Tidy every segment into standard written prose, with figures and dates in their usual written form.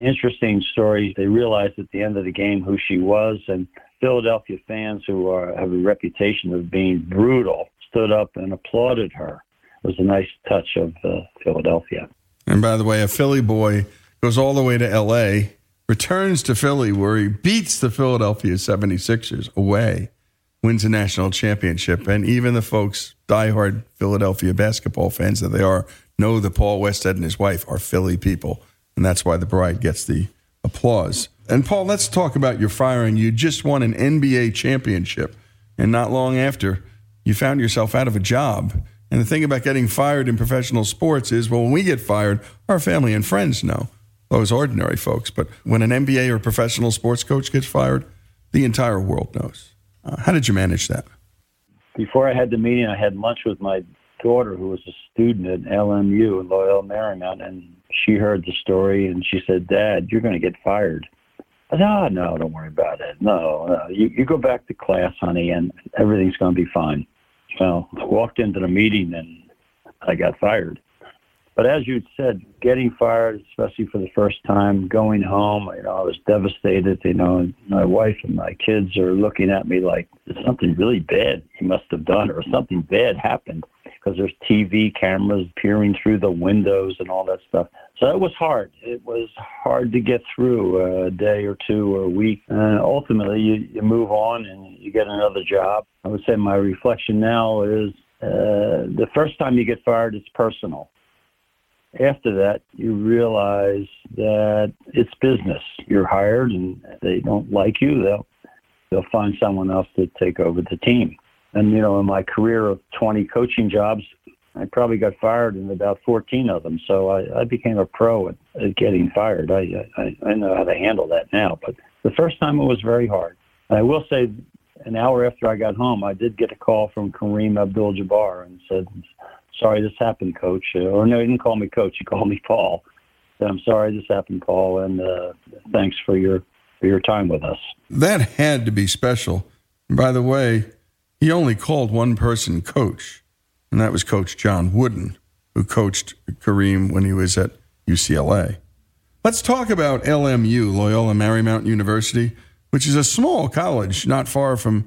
Interesting story. They realized at the end of the game who she was, and Philadelphia fans who have a reputation of being brutal stood up and applauded her. It was a nice touch of Philadelphia. And by the way, a Philly boy goes all the way to L.A., returns to Philly where he beats the Philadelphia 76ers away, wins a national championship, and even the folks, diehard Philadelphia basketball fans that they are, know that Paul Westhead and his wife are Philly people, and that's why the bride gets the applause. And Paul, let's talk about your firing. You just won an NBA championship, and not long after, you found yourself out of a job. And the thing about getting fired in professional sports is, well, when we get fired, our family and friends know, those ordinary folks. But when an NBA or professional sports coach gets fired, the entire world knows. How did you manage that? Before I had the meeting, I had lunch with my daughter, who was a student at LMU in Loyola Marymount, and she heard the story, and she said, "Dad, you're going to get fired." I said, "Oh, no, don't worry about it. No, you go back to class, honey, and everything's going to be fine." Well, I walked into the meeting, and I got fired. But as you said, getting fired, especially for the first time, going home, I was devastated. And my wife and my kids are looking at me like, "There's something really bad you must have done, or something bad happened," because there's TV cameras peering through the windows and all that stuff. So it was hard. It was hard to get through a day or two or a week. And ultimately, you move on and you get another job. I would say my reflection now is the first time you get fired, it's personal. After that, you realize that it's business. You're hired, and they don't like you, they'll find someone else to take over the team. And, in my career of 20 coaching jobs, I probably got fired in about 14 of them. So I became a pro at getting fired. I know how to handle that now. But the first time it was very hard. And I will say, an hour after I got home, I did get a call from Kareem Abdul-Jabbar and said, "Sorry this happened, Coach." Or no, he didn't call me Coach. He called me Paul. Said, "I'm sorry this happened, Paul, and thanks for your time with us." That had to be special. And by the way, he only called one person Coach, and that was Coach John Wooden, who coached Kareem when he was at UCLA. Let's talk about LMU, Loyola Marymount University, which is a small college not far from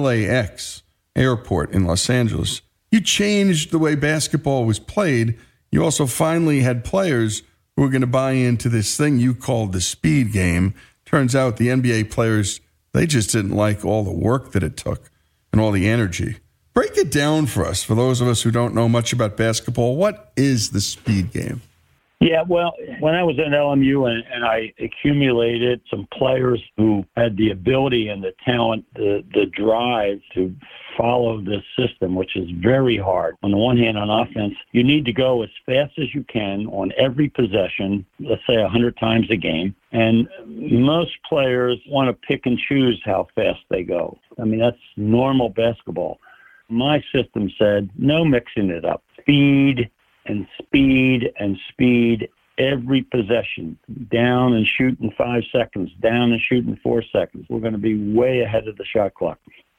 LAX Airport in Los Angeles. You changed the way basketball was played. You also finally had players who were going to buy into this thing you called the speed game. Turns out the NBA players, they just didn't like all the work that it took and all the energy. Break it down for us, for those of us who don't know much about basketball. What is the speed game? Yeah, well, when I was at LMU and I accumulated some players who had the ability and the talent, the drive to follow this system, which is very hard. On the one hand, on offense, you need to go as fast as you can on every possession, let's say 100 times a game. And most players want to pick and choose how fast they go. I mean, that's normal basketball. My system said, no mixing it up. Speed and speed and speed every possession. Down and shoot in 5 seconds. Down and shoot in 4 seconds. We're going to be way ahead of the shot clock.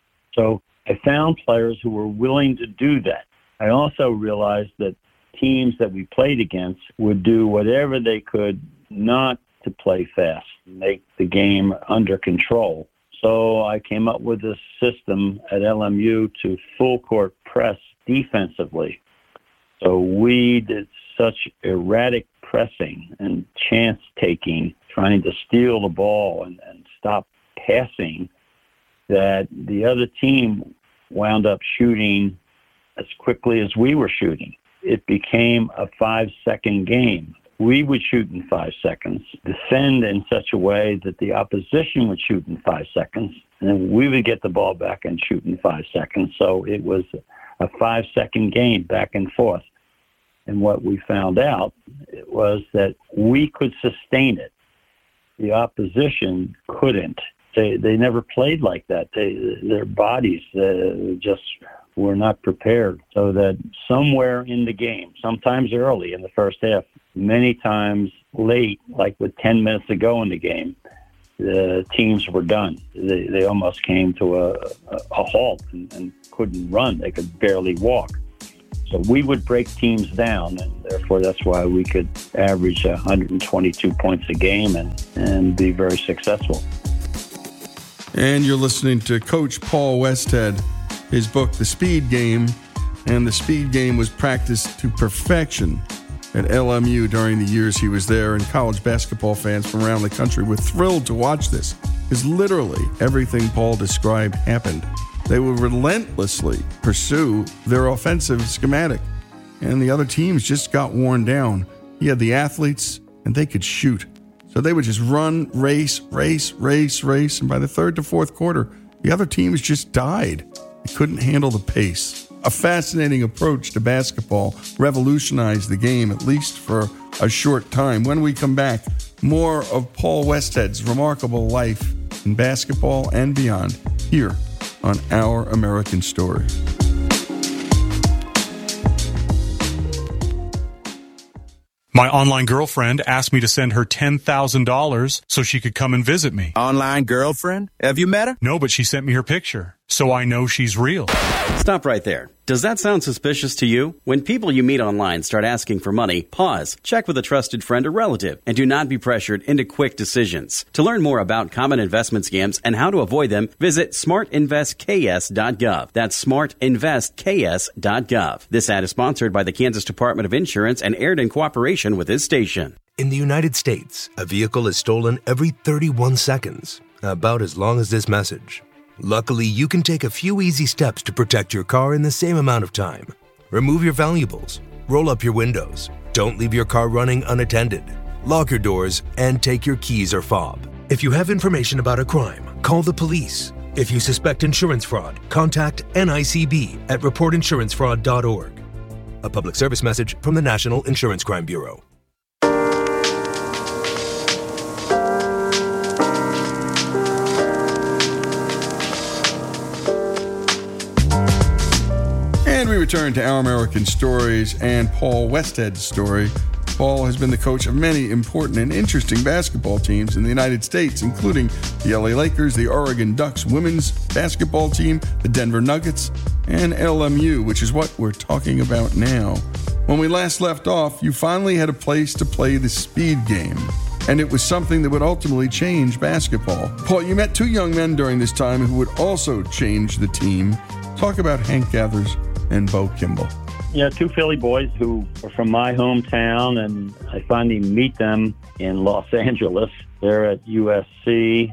So I found players who were willing to do that. I also realized that teams that we played against would do whatever they could not to play fast, make the game under control. So I came up with this system at LMU to full court press defensively. So we did such erratic pressing and chance taking, trying to steal the ball and stop passing, that the other team wound up shooting as quickly as we were shooting. It became a 5-second game. We would shoot in 5 seconds, defend in such a way that the opposition would shoot in 5 seconds, and then we would get the ball back and shoot in 5 seconds. So it was a 5-second game back and forth. And what we found out was that we could sustain it. The opposition couldn't. They never played like that. Their bodies just were not prepared. So that somewhere in the game, sometimes early in the first half, many times late, like with 10 minutes to go in the game, the teams were done. They almost came to a halt and couldn't run. They could barely walk. So we would break teams down, and therefore that's why we could average 122 points a game and be very successful. And you're listening to Coach Paul Westhead, his book, The Speed Game. And the speed game was practiced to perfection at LMU during the years he was there. And college basketball fans from around the country were thrilled to watch this, because literally everything Paul described happened. They would relentlessly pursue their offensive schematic, and the other teams just got worn down. He had the athletes, and they could shoot. So they would just run, race, and by the third to fourth quarter, the other teams just died. They couldn't handle the pace. A fascinating approach to basketball revolutionized the game, at least for a short time. When we come back, more of Paul Westhead's remarkable life in basketball and beyond here on Our American Story. My online girlfriend asked me to send her $10,000 so she could come and visit me. Online girlfriend? Have you met her? No, but she sent me her picture, so I know she's real. Stop right there. Does that sound suspicious to you? When people you meet online start asking for money, pause, check with a trusted friend or relative, and do not be pressured into quick decisions. To learn more about common investment scams and how to avoid them, visit smartinvestks.gov. That's smartinvestks.gov. This ad is sponsored by the Kansas Department of Insurance and aired in cooperation with this station. In the United States, a vehicle is stolen every 31 seconds, about as long as this message. Luckily, you can take a few easy steps to protect your car in the same amount of time. Remove your valuables, roll up your windows, don't leave your car running unattended, lock your doors, and take your keys or fob. If you have information about a crime, call the police. If you suspect insurance fraud, contact NICB at reportinsurancefraud.org. A public service message from the National Insurance Crime Bureau. And we return to Our American Stories and Paul Westhead's story. Paul has been the coach of many important and interesting basketball teams in the United States, including the LA Lakers, the Oregon Ducks women's basketball team, the Denver Nuggets, and LMU, which is what we're talking about now. When we last left off, you finally had a place to play the speed game, and it was something that would ultimately change basketball. Paul, you met two young men during this time who would also change the team. Talk about Hank Gathers and Bo Kimble. Yeah, two Philly boys who are from my hometown, and I finally meet them in Los Angeles. They're at USC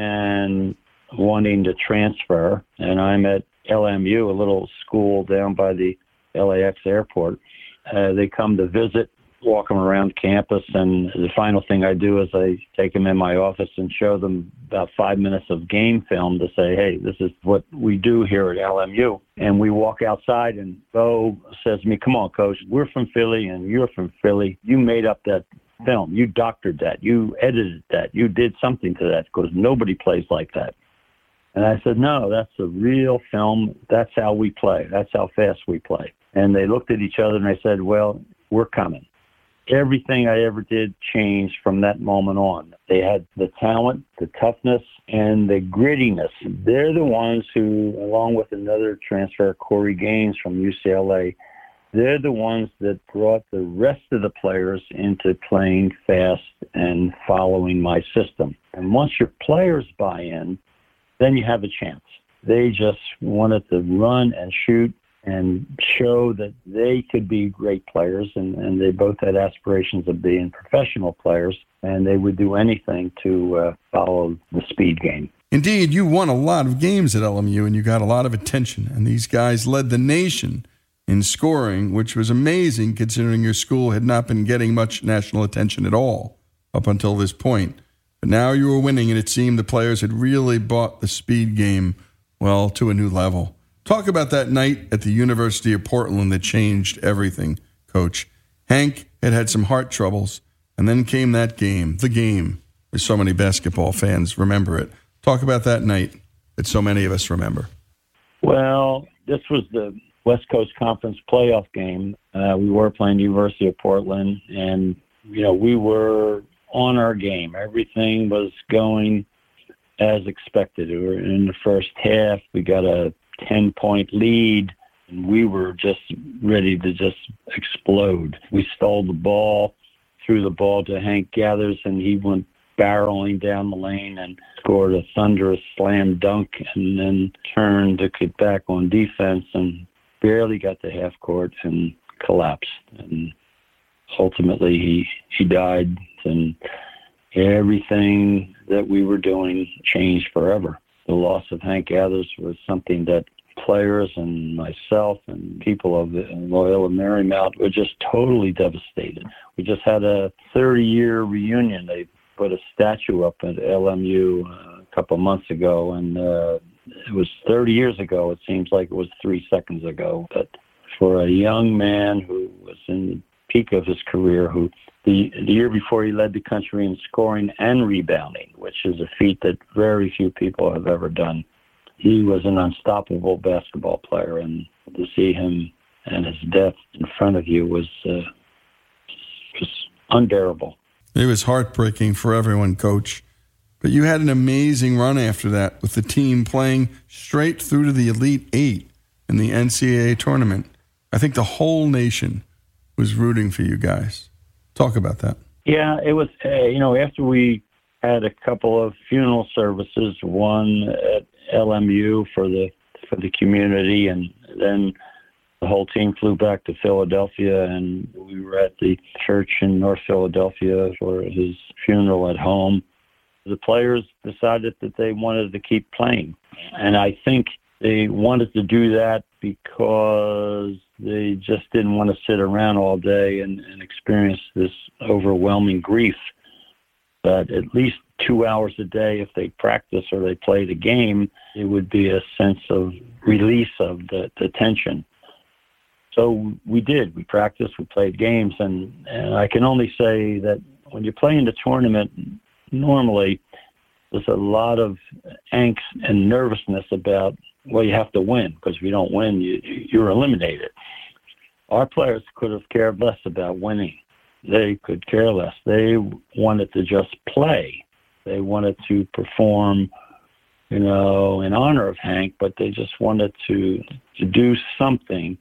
and wanting to transfer, and I'm at LMU, a little school down by the LAX airport. They come to visit, walk them around campus, and the final thing I do is I take them in my office and show them about 5 minutes of game film to say, hey, this is what we do here at LMU. And we walk outside, and Bo says to me, come on, Coach, we're from Philly, and you're from Philly. You made up that film. You doctored that. You edited that. You did something to that, because nobody plays like that. And I said, no, that's a real film. That's how we play. That's how fast we play. And they looked at each other, and they said, well, we're coming. Everything I ever did changed from that moment on. They had the talent, the toughness, and the grittiness. They're the ones who, along with another transfer, Corey Gaines from UCLA, they're the ones that brought the rest of the players into playing fast and following my system. And once your players buy in, then you have a chance. They just wanted to run and shoot and show that they could be great players, and they both had aspirations of being professional players, and they would do anything to follow the speed game. Indeed, you won a lot of games at LMU, and you got a lot of attention, and these guys led the nation in scoring, which was amazing considering your school had not been getting much national attention at all up until this point. But now you were winning, and it seemed the players had really brought the speed game, well, to a new level. Talk about that night at the University of Portland that changed everything, Coach. Hank had some heart troubles, and then came that game, the game, as so many basketball fans remember it. Talk about that night that so many of us remember. Well, this was the West Coast Conference playoff game. We were playing University of Portland, and, we were on our game. Everything was going as expected. We were in the first half. We got a 10-point lead, And we were just ready to just explode. We stole the ball, threw the ball to Hank Gathers, and he went barreling down the lane and scored a thunderous slam dunk, and then turned to get back on defense and barely got to half court and collapsed. And ultimately he died, and everything that we were doing changed forever. The loss of Hank Gathers was something that players and myself and people of Loyola Marymount were just totally devastated. We just had a 30-year reunion. They put a statue up at LMU a couple months ago, and it was 30 years ago. It seems like it was 3 seconds ago. But for a young man who was in the peak of his career, who the year before he led the country in scoring and rebounding, which is a feat that very few people have ever done. He was an unstoppable basketball player, and to see him and his death in front of you was unbearable. It was heartbreaking for everyone, Coach. But you had an amazing run after that with the team playing straight through to the Elite Eight in the NCAA tournament. I think the whole nation was rooting for you guys. Talk about that. Yeah, it was, after we had a couple of funeral services, one at LMU for the community, and then the whole team flew back to Philadelphia, and we were at the church in North Philadelphia for his funeral at home. The players decided that they wanted to keep playing, and I think they wanted to do that because they just didn't want to sit around all day and experience this overwhelming grief. But at least 2 hours a day, if they practice or they play the game, it would be a sense of release of the tension. So we did. We practiced, we played games, and I can only say that when you play in the tournament, normally there's a lot of angst and nervousness about, well, you have to win, because if you don't win, you're eliminated. Our players could have cared less about winning. They could care less. They wanted to just play. They wanted to perform, in honor of Hank, but they just wanted to do something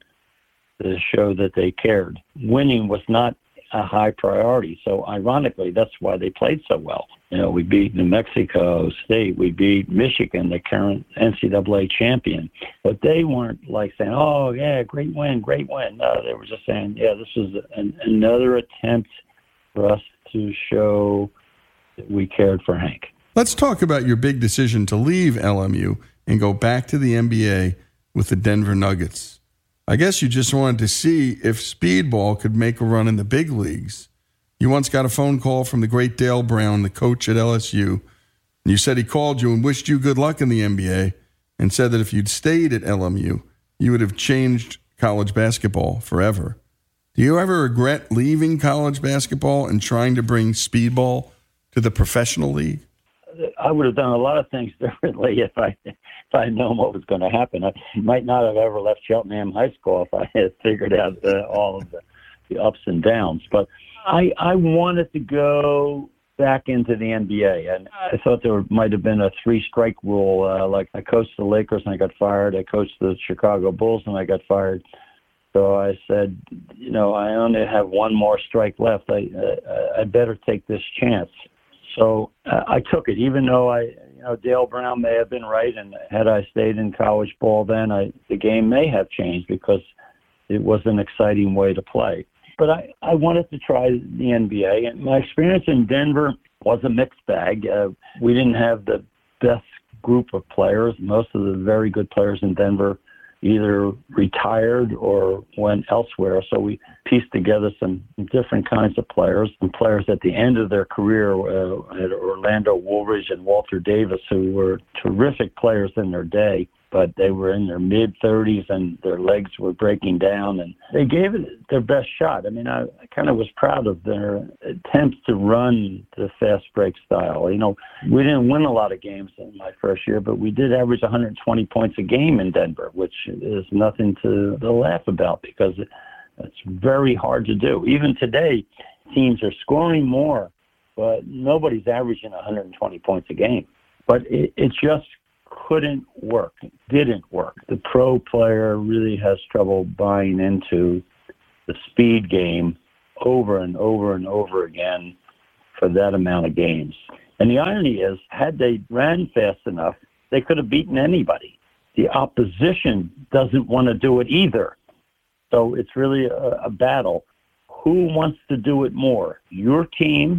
to show that they cared. Winning was not a high priority. So ironically, that's why they played so well. We beat New Mexico State. We beat Michigan, the current NCAA champion. But they weren't like saying, oh, yeah, great win, great win. No, they were just saying, yeah, this is another attempt for us to show that we cared for Hank. Let's talk about your big decision to leave LMU and go back to the NBA with the Denver Nuggets. I guess you just wanted to see if speedball could make a run in the big leagues. You once got a phone call from the great Dale Brown, the coach at LSU, and you said he called you and wished you good luck in the NBA and said that if you'd stayed at LMU, you would have changed college basketball forever. Do you ever regret leaving college basketball and trying to bring speedball to the professional league? I would have done a lot of things differently if I had known what was going to happen. I might not have ever left Cheltenham High School if I had figured out all of the ups and downs. But I wanted to go back into the NBA, and I thought there might have been a 3-strike rule. Like I coached the Lakers and I got fired. I coached the Chicago Bulls and I got fired. So I said, I only have one more strike left. I better take this chance. So I took it, even though Dale Brown may have been right, and had I stayed in college ball then, the game may have changed because it was an exciting way to play. But I wanted to try the NBA, and my experience in Denver was a mixed bag. We didn't have the best group of players. Most of the very good players in Denver either retired or went elsewhere. So we pieced together some different kinds of players, and players at the end of their career, at Orlando Woolridge and Walter Davis, who were terrific players in their day, but they were in their mid-30s and their legs were breaking down, and they gave it their best shot. I mean, I kind of was proud of their attempts to run the fast break style. We didn't win a lot of games in my first year, but we did average 120 points a game in Denver, which is nothing to laugh about because it's very hard to do. Even today, teams are scoring more, but nobody's averaging 120 points a game. But it just couldn't work, didn't work. The pro player really has trouble buying into the speed game over and over and over again for that amount of games. And the irony is, had they ran fast enough, they could have beaten anybody. The opposition doesn't want to do it either. So it's really a battle. Who wants to do it more, your team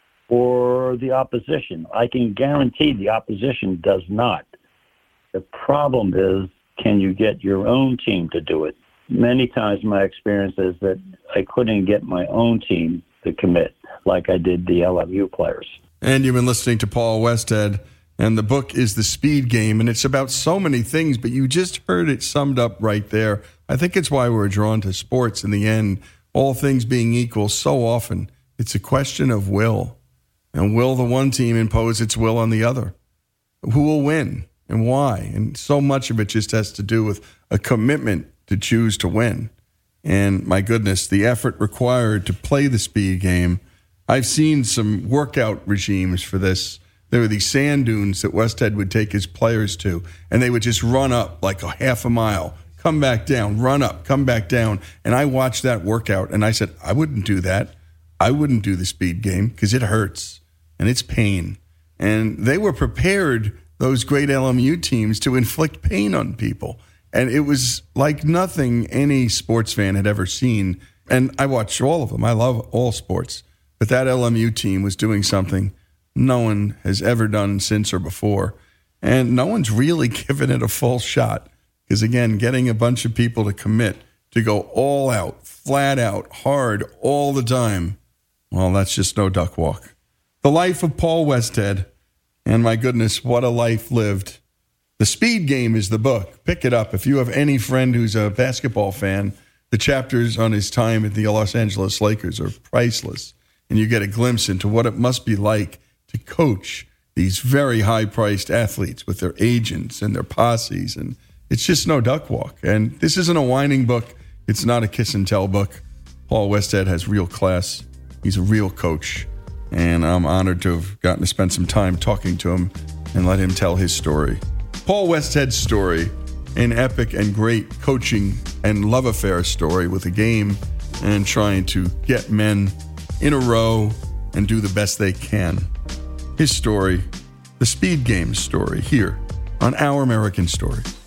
or the opposition? I can guarantee the opposition does not. The problem is, can you get your own team to do it? Many times my experience is that I couldn't get my own team to commit like I did the LMU players. And you've been listening to Paul Westhead, and the book is The Speed Game, and it's about so many things, but you just heard it summed up right there. I think it's why we're drawn to sports in the end. All things being equal, so often it's a question of will. And will the one team impose its will on the other? Who will win and why? And so much of it just has to do with a commitment to choose to win. And my goodness, the effort required to play the speed game. I've seen some workout regimes for this. There were these sand dunes that Westhead would take his players to, and they would just run up like a half a mile, come back down, run up, come back down. And I watched that workout, and I said, I wouldn't do that. I wouldn't do the speed game because it hurts and it's pain. And they were prepared, those great LMU teams, to inflict pain on people. And it was like nothing any sports fan had ever seen. And I watched all of them. I love all sports. But that LMU team was doing something no one has ever done since or before. And no one's really given it a full shot. Because, again, getting a bunch of people to commit, to go all out, flat out, hard, all the time, well, that's just no duck walk. The life of Paul Westhead, and my goodness, what a life lived. The Speed Game is the book. Pick it up. If you have any friend who's a basketball fan, the chapters on his time at the Los Angeles Lakers are priceless. And you get a glimpse into what it must be like to coach these very high-priced athletes with their agents and their posses. And it's just no duck walk. And this isn't a whining book. It's not a kiss and tell book. Paul Westhead has real class. He's a real coach. And I'm honored to have gotten to spend some time talking to him and let him tell his story. Paul Westhead's story, an epic and great coaching and love affair story with a game and trying to get men in a row and do the best they can. His story, the Speed Game story, here on Our American Story.